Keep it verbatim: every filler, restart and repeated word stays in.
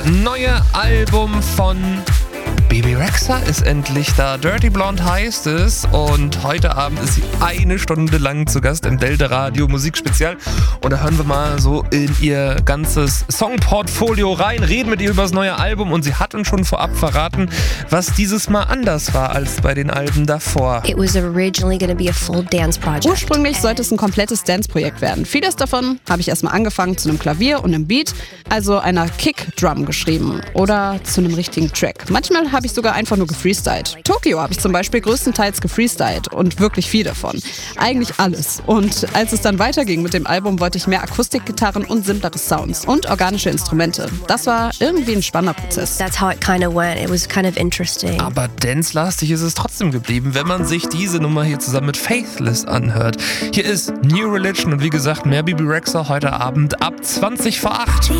neue Album von Bebe Rexha ist endlich da. Dirty Blonde heißt es und heute Abend ist sie eine Stunde lang zu Gast im Delta Radio Musikspezial und da hören wir mal so in ihr ganzes Songportfolio rein, reden mit ihr über das neue Album und sie hat uns schon vorab verraten, was dieses Mal anders war als bei den Alben davor. It was originally going to be a full dance project. Ursprünglich sollte es ein komplettes Dance-Projekt werden. Vieles davon habe ich erstmal angefangen zu einem Klavier und einem Beat, also einer Kick-Drum geschrieben oder zu einem richtigen Track. Manchmal habe ich sogar einfach nur gefreestylt. Tokio habe ich zum Beispiel größtenteils gefreestylt und wirklich viel davon. Eigentlich alles. Und als es dann weiterging mit dem Album, wollte ich mehr Akustikgitarren und simplere Sounds und organische Instrumente. Das war irgendwie ein spannender Prozess. That's how it kind of went. It was kind of interesting. Aber dance-lastig ist es trotzdem geblieben, wenn man sich diese Nummer hier zusammen mit Faithless anhört. Hier ist New Religion und wie gesagt, mehr Bebe Rexha heute Abend ab zwanzig vor acht.